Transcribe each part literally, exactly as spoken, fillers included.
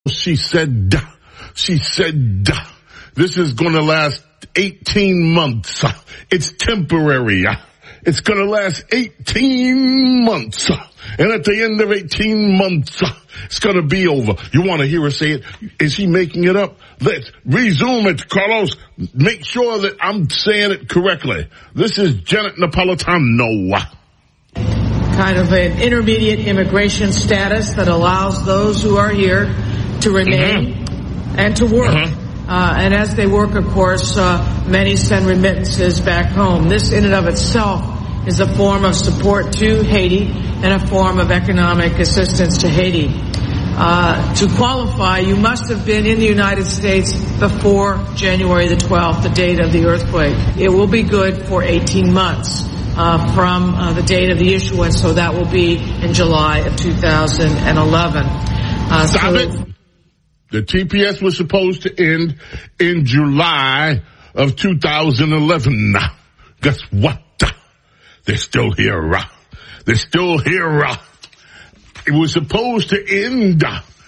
She said, she said, this is going to last eighteen months. It's temporary. It's going to last eighteen months. And at the end of eighteen months, it's going to be over. You want to hear her say it? Is she making it up? Let's resume it, Carlos. Make sure that I'm saying it correctly. This is Janet Napolitano. Kind of an intermediate immigration status that allows those who are here to remain mm-hmm. and to work. Mm-hmm. Uh, and as they work, of course, uh, many send remittances back home. This in and of itself is a form of support to Haiti and a form of economic assistance to Haiti. Uh, to qualify, you must have been in the United States before January the twelfth, the date of the earthquake. It will be good for eighteen months uh, from uh, the date of the issuance, so that will be in July of two thousand eleven. Uh, Stop so it. The T P S was supposed to end in July of two thousand eleven. Guess what? They're still here. They're still here. It was supposed to end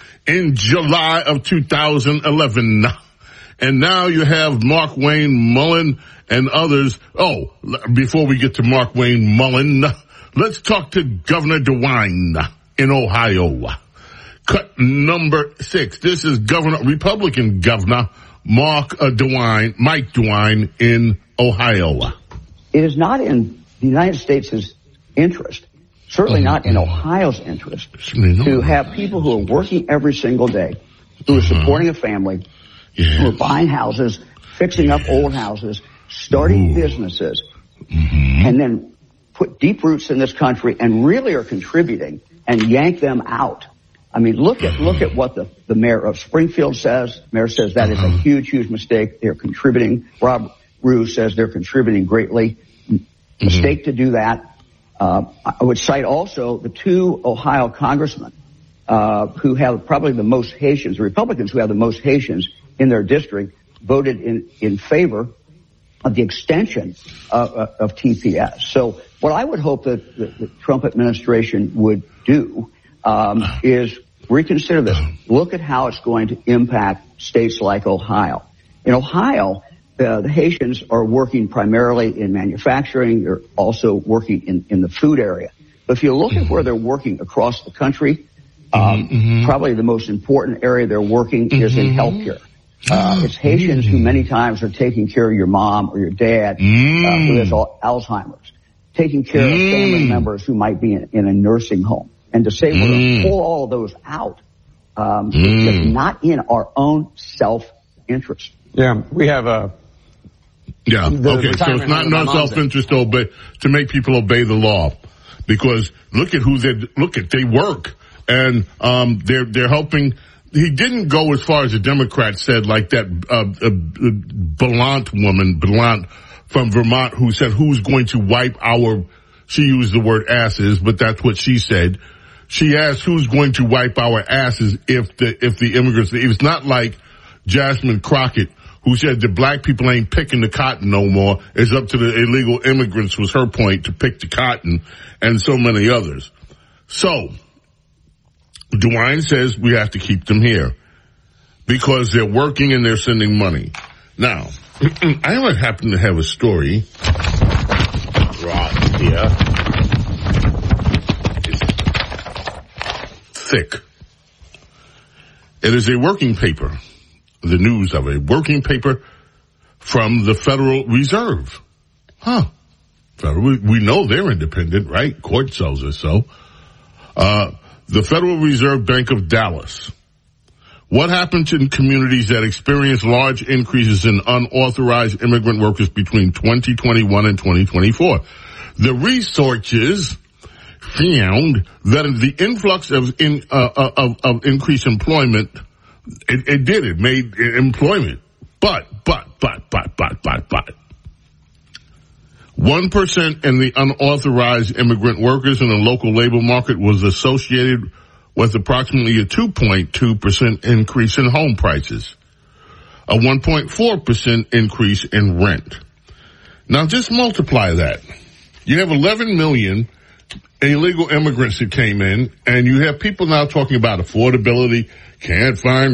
in July of two thousand eleven. And now you have Mark Wayne Mullen and others. Oh, before we get to Mark Wayne Mullen, let's talk to Governor DeWine in Ohio. Cut number six. This is Governor, Republican Governor Mark uh, DeWine, Mike DeWine in Ohio. It is not in the United States' interest, certainly mm-hmm. not in Ohio's interest, to have people who are working every single day, who are supporting a family, yes. who are buying houses, fixing up old houses, starting Ooh. businesses, mm-hmm. and then put deep roots in this country and really are contributing and yank them out. I mean, look at look at what the, the mayor of Springfield says. The mayor says that is a huge, huge mistake. They're contributing. Rob Rue says they're contributing greatly. Mistake mm-hmm. to do that. Uh, I would cite also the two Ohio congressmen uh, who have probably the most Haitians, the Republicans who have the most Haitians in their district, voted in, in favor of the extension uh, of T P S. So what I would hope that the, the Trump administration would do um, is reconsider this. Look at how it's going to impact states like Ohio. In Ohio, uh, the Haitians are working primarily in manufacturing. They're also working in, in the food area. But if you look at where they're working across the country, um, mm-hmm. probably the most important area they're working mm-hmm. is in healthcare. Uh, it's Haitians who many times are taking care of your mom or your dad mm. uh, who has Alzheimer's, taking care mm. of family members who might be in, in a nursing home. And to say mm. we're going to pull all of those out, um, mm. it's just not in our own self-interest. Yeah, we have a... Yeah, okay, so it's not in our self-interest to obey, to make people obey the law. Because look at who they, look at, they work. And, um, they're, they're helping. He didn't go as far as the Democrats said, like that, uh, uh, Ballant woman, Ballant from Vermont, who said, who's going to wipe our, she used the word asses, but that's what she said. She asked who's going to wipe our asses if the, if the immigrants, it's not like Jasmine Crockett, who said the black people ain't picking the cotton no more. It's up to the illegal immigrants, was her point, to pick the cotton, and so many others. So, DeWine says we have to keep them here because they're working and they're sending money. Now, I happen to have a story right here. It's thick. It is a working paper. The news of a working paper from the Federal Reserve. Huh. Federal, we know they're independent, right? Court tells us so. Uh, the Federal Reserve Bank of Dallas. What happened in communities that experienced large increases in unauthorized immigrant workers between twenty twenty-one and twenty twenty-four? The researchers found that the influx of in, uh, of, of increased employment It, it did. It made employment. But, but, but, but, but, but, but. one percent in the unauthorized immigrant workers in the local labor market was associated with approximately a two point two percent increase in home prices. A one point four percent increase in rent. Now just multiply that. You have eleven million illegal immigrants that came in, and you have people now talking about affordability. Can't find